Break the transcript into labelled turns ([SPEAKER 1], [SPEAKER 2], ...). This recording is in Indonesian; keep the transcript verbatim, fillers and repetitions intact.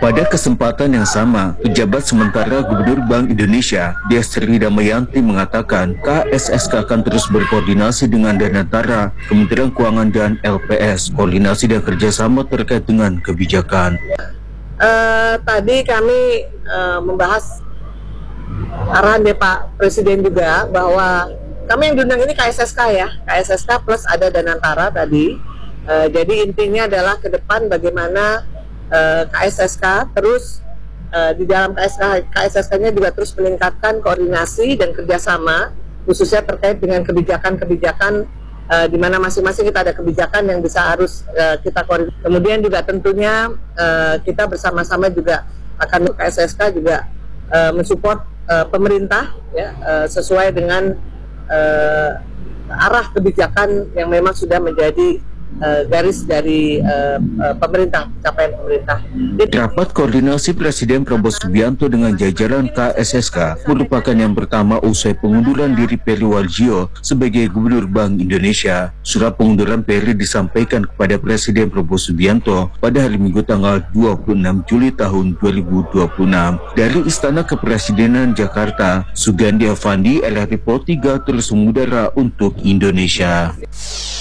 [SPEAKER 1] Pada kesempatan yang sama, pejabat sementara Gubernur Bank Indonesia, Destri Damayanti mengatakan K S S K akan terus berkoordinasi dengan Danantara, Kementerian Keuangan dan L P S, koordinasi dan kerjasama terkait dengan kebijakan.
[SPEAKER 2] Uh, tadi kami uh, membahas arahan dari Pak Presiden juga bahwa kami yang diundang ini K S S K ya, K S S K plus ada Danantara tadi. Uh, jadi intinya adalah ke depan bagaimana uh, K S S K terus uh, di dalam K S S K, K S S K-nya juga terus meningkatkan koordinasi dan kerjasama khususnya terkait dengan kebijakan-kebijakan uh, di mana masing-masing kita ada kebijakan yang bisa harus uh, kita koordinasi. Kemudian juga tentunya uh, kita bersama-sama juga akan K S S K juga uh, mensupport uh, pemerintah ya uh, sesuai dengan uh, arah kebijakan yang memang sudah menjadi Uh, garis dari uh, uh, pemerintah, capaian pemerintah.
[SPEAKER 1] Rapat koordinasi Presiden Prabowo Subianto dengan jajaran K S S K merupakan yang pertama usai pengunduran diri Peri Warjio sebagai Gubernur Bank Indonesia. Surat pengunduran Peri disampaikan kepada Presiden Prabowo Subianto pada hari Minggu tanggal dua puluh enam Juli tahun dua ribu dua puluh enam. Dari Istana Kepresidenan Jakarta, Sugandi Avandi, R R I Pro tiga terus mengudara untuk Indonesia.